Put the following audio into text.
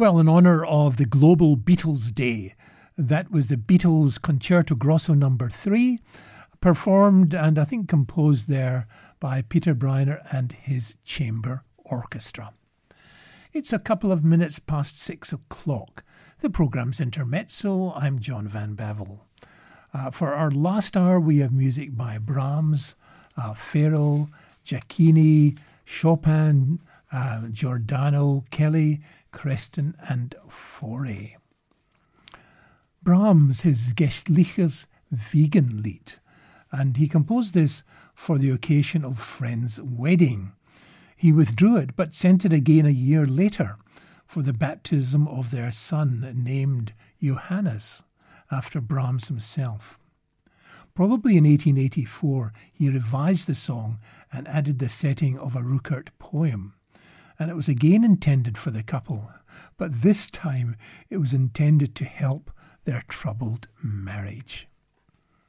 Well, in honour of the Global Beatles Day, that was the Beatles Concerto Grosso No. 3, performed and I think composed there by Peter Briner and his chamber orchestra. It's a couple of minutes past 6 o'clock. The programme's Intermezzo. I'm John Van Bevel. For our last hour, we have music by Brahms, Ferro, Giacchini, Chopin, Giordano, Kelly, Creston and Fauré. Brahms, his Gestliches Wiegenlied, and he composed this for the occasion of friend's wedding. He withdrew it, but sent it again a year later for the baptism of their son, named Johannes, after Brahms himself. Probably in 1884, he revised the song and added the setting of a Ruckert poem. And it was again intended for the couple, but this time it was intended to help their troubled marriage.